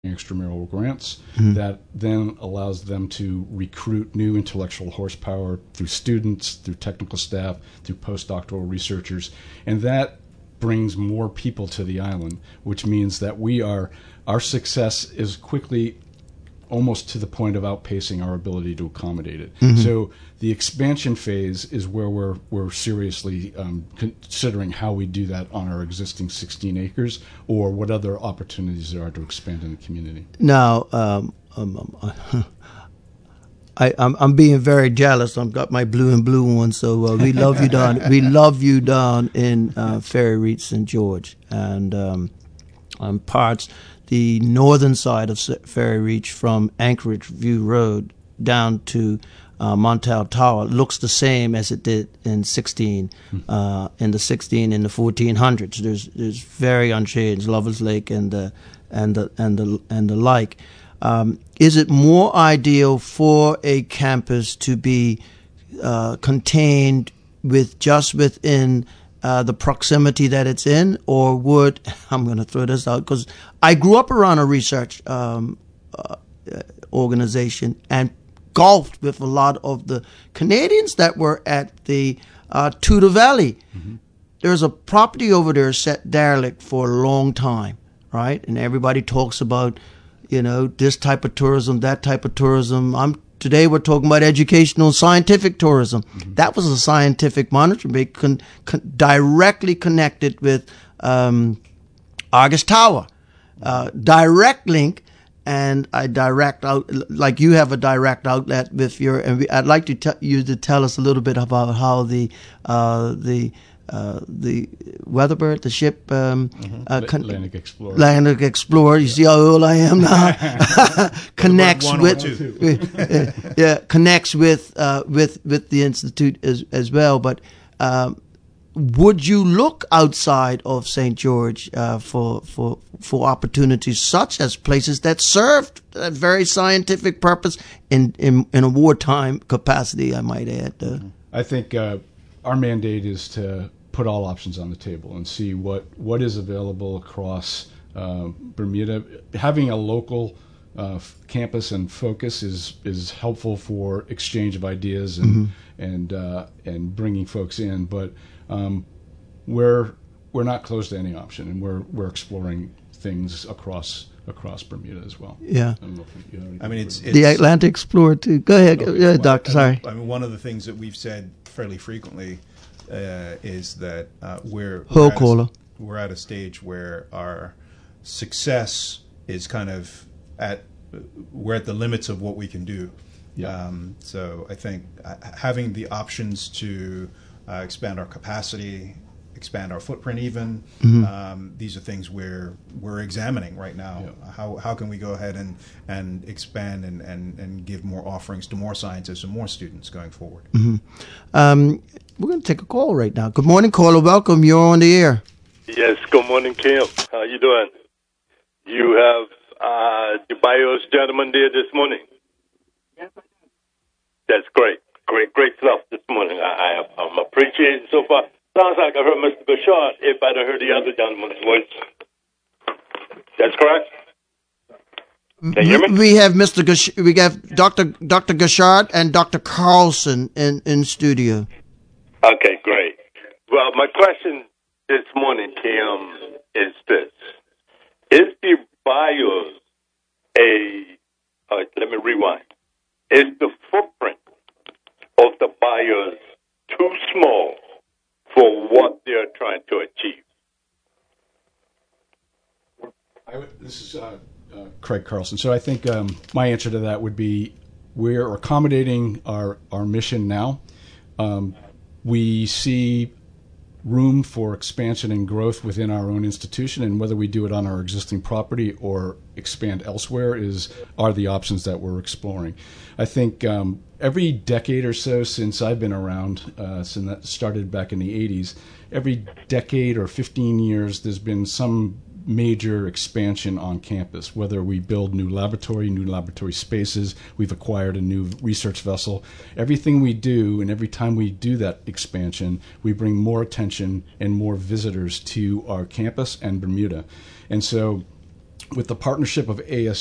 extramural grants that then allows them to recruit new intellectual horsepower through students, through technical staff, through postdoctoral researchers, and that brings more people to the island, which means that our success is quickly almost to the point of outpacing our ability to accommodate it. So the expansion phase is where we're seriously considering how we do that on our existing 16 acres or what other opportunities there are to expand in the community. Now, I'm being very jealous. I've got my blue and blue one, so we love you down. We love you down in Ferry Reach, St. George, and parts the northern side of Ferry Reach from Anchorage View Road down to Montel Tower looks the same as it did in 16, in the 1400s. There's very unchanged Lovers Lake and the like. Is it more ideal for a campus to be contained within the proximity that it's in, or would, I'm going to throw this out because I grew up around a research organization and golfed with a lot of the Canadians that were at the Tudor Valley. There's a property over there set derelict for a long time, right? And everybody talks about, this type of tourism, that type of tourism. Today we're talking about educational scientific tourism. That was a scientific monitoring directly connected with Argus Tower. Direct link, and I direct out, like you have a direct outlet with your, and I'd like you to tell us a little bit about how the Weatherbird, the ship, Atlantic Explorer. Atlantic Explorer. You see how old I am now. Connects with the institute as well. But would you look outside of St. George for opportunities such as places that served a very scientific purpose in a wartime capacity? I might add. I think our mandate is to put all options on the table and see what is available across Bermuda. Having a local campus and focus is helpful for exchange of ideas and bringing folks in. But we're not closed to any option, and we're exploring things across Bermuda as well. Yeah. I mean, it's the Atlantic Explorer too. Go ahead, Doctor. Sorry. I mean, one of the things that we've said fairly frequently is that we're at a stage where our success is kind of we're at the limits of what we can do. Yeah. So I think having the options to expand our capacity, expand our footprint even, these are things we're examining right now. Yeah. How can we go ahead and expand and give more offerings to more scientists and more students going forward? We're going to take a call right now. Good morning, caller. Welcome. You're on the air. Yes, good morning, Kim. How you doing? You have the BIOS gentleman there this morning? Yes, I do. That's great. Great stuff this morning. I'm appreciating so far. Sounds like I heard Mr. Gashard if I'd heard the other gentleman's voice. That's correct? Can you hear me? We have we have Dr. Gashard and Dr. Carlson in studio. Okay, great. Well, my question this morning, Kim, is this. Is the BIOS let me rewind. Is the footprint of the BIOS too small for what they're trying to achieve? This is Craig Carlson. So I think my answer to that would be we're accommodating our mission now. We see room for expansion and growth within our own institution, and whether we do it on our existing property or expand elsewhere are the options that we're exploring. I think every decade or so since I've been around, since that started back in the 80s, every decade or 15 years there's been some major expansion on campus, whether we build new laboratory spaces, we've acquired a new research vessel. Everything we do, and every time we do that expansion, we bring more attention and more visitors to our campus and Bermuda. And so with the partnership of ASC